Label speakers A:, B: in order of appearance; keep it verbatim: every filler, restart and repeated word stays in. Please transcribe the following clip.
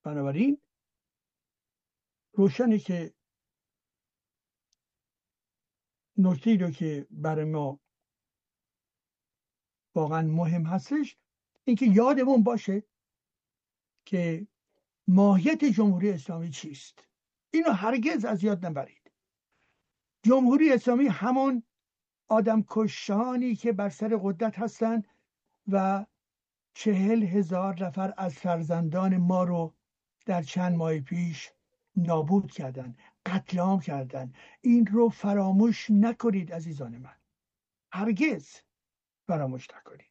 A: بنابراین روشنه که نکته رو که برای ما واقعا مهم هستش اینکه یادمون باشه که ماهیت جمهوری اسلامی چیست. اینو هرگز از یاد نبرید. جمهوری اسلامی همون آدم کشانی که بر سر قدرت هستند و چهل هزار نفر از فرزندان ما رو در چند ماه پیش نابود کردن، قتل عام کردن. این رو فراموش نکنید عزیزان من، هرگز فراموش نکنید.